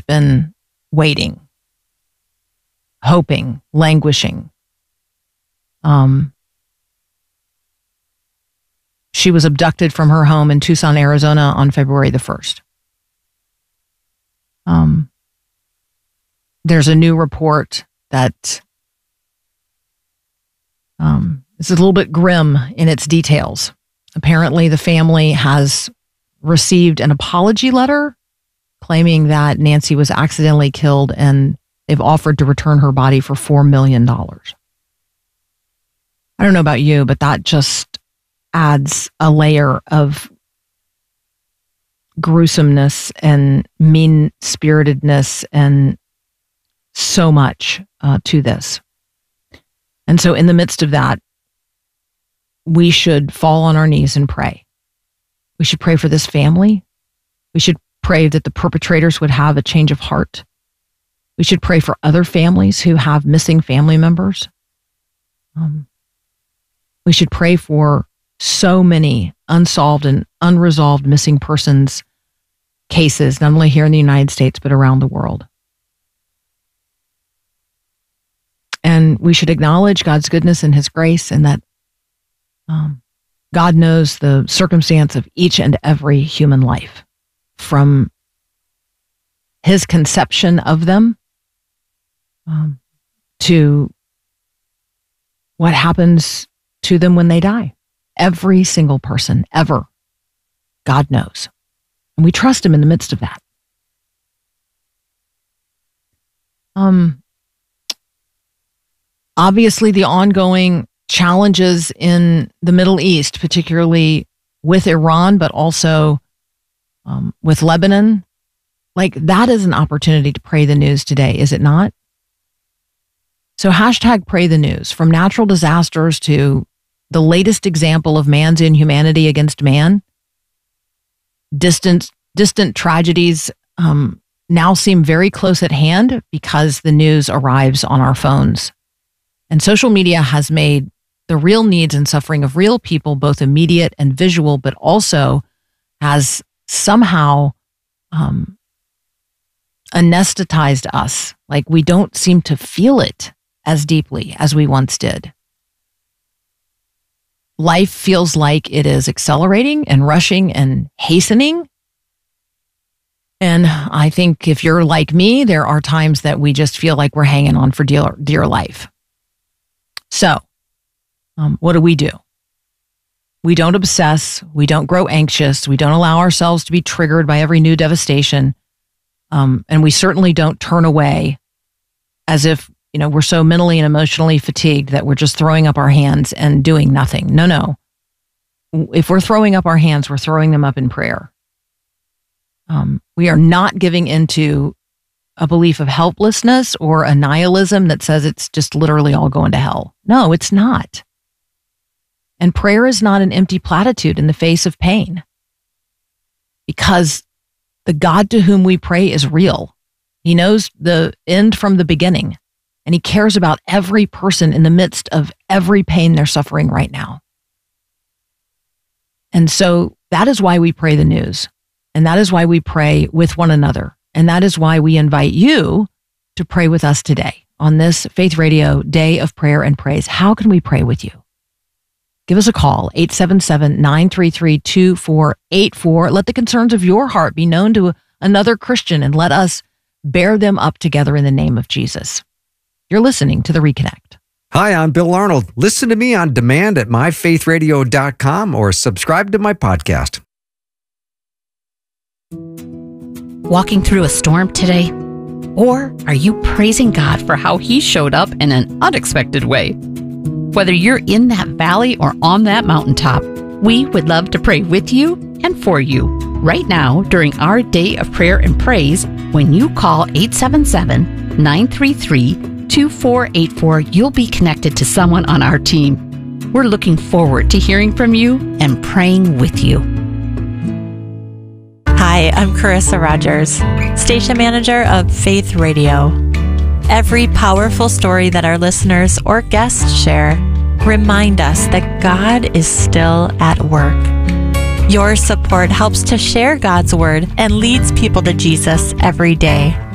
just been waiting, hoping, languishing. She was abducted from her home in Tucson, Arizona on February the 1st. There's a new report that is a little bit grim in its details. Apparently, the family has received an apology letter claiming that Nancy was accidentally killed, and they've offered to return her body for $4 million. I don't know about you, but that just adds a layer of gruesomeness and mean-spiritedness and so much to this. And so in the midst of that, we should fall on our knees and pray. We should pray for this family. We should pray that the perpetrators would have a change of heart. We should pray for other families who have missing family members. We should pray for so many unsolved and unresolved missing persons cases, not only here in the United States, but around the world. And we should acknowledge God's goodness and his grace, and that God knows the circumstance of each and every human life, from his conception of them to what happens to them when they die. Every single person ever, God knows. And we trust him in the midst of that. Obviously, the ongoing challenges in the Middle East, particularly with Iran, but also with Lebanon, like that is an opportunity to pray the news today, is it not? So hashtag pray the news, from natural disasters to the latest example of man's inhumanity against man. Distant tragedies now seem very close at hand because the news arrives on our phones. And social media has made the real needs and suffering of real people both immediate and visual, but also has somehow anesthetized us. Like we don't seem to feel it as deeply as we once did. Life feels like it is accelerating and rushing and hastening. And I think if you're like me, there are times that we just feel like we're hanging on for dear life. So, what do? We don't obsess. We don't grow anxious. We don't allow ourselves to be triggered by every new devastation. And we certainly don't turn away as if, we're so mentally and emotionally fatigued that we're just throwing up our hands and doing nothing. No. If we're throwing up our hands, we're throwing them up in prayer. We are not giving into a belief of helplessness or a nihilism that says it's just literally all going to hell. No, it's not. And prayer is not an empty platitude in the face of pain, because the God to whom we pray is real. He knows the end from the beginning, and he cares about every person in the midst of every pain they're suffering right now. And so that is why we pray the news, and that is why we pray with one another. And that is why we invite you to pray with us today on this Faith Radio Day of Prayer and Praise. How can we pray with you? Give us a call, 877-933-2484. Let the concerns of your heart be known to another Christian, and let us bear them up together in the name of Jesus. You're listening to The Reconnect. Hi, I'm Bill Arnold. Listen to me on demand at myfaithradio.com or subscribe to my podcast. Walking through a storm today? Or are you praising God for how he showed up in an unexpected way? Whether you're in that valley or on that mountaintop, we would love to pray with you and for you right now during our Day of Prayer and Praise. When you call 877-933-2484, you'll be connected to someone on our team. We're looking forward to hearing from you and praying with you. Hi, I'm Carissa Rogers, Station Manager of Faith Radio. Every powerful story that our listeners or guests share remind us that God is still at work. Your support helps to share God's word and leads people to Jesus every day.